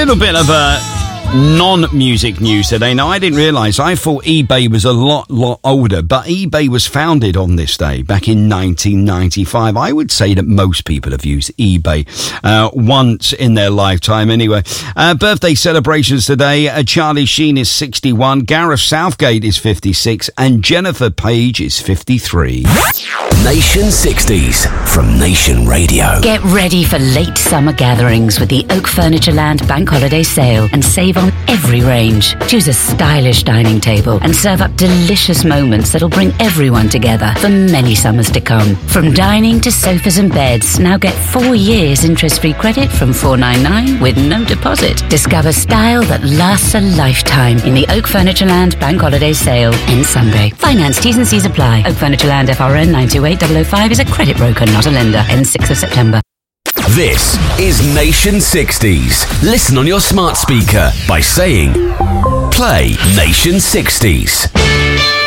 little bit of non-music news today. Now, I didn't realise. I thought eBay was a lot older, but eBay was founded on this day back in 1995. I would say that most people have used eBay once in their lifetime anyway. Birthday celebrations today. Charlie Sheen is 61, Gareth Southgate is 56, and Jennifer Page is 53. Nation 60s from Nation Radio. Get ready for late summer gatherings with the Oak Furnitureland Bank Holiday Sale and save on every range. Choose a stylish dining table and serve up delicious moments that'll bring everyone together for many summers to come. From dining to sofas and beds, now get 4 years interest-free credit from $499 with no deposit. Discover style that lasts a lifetime in the Oak Furnitureland Bank Holiday Sale. Ends Sunday. Finance T's and C's apply. Oak Furnitureland FRN 928005 is a credit broker, not a lender. Ends 6th of September. This is Nation 60s. Listen on your smart speaker by saying, play Nation 60s.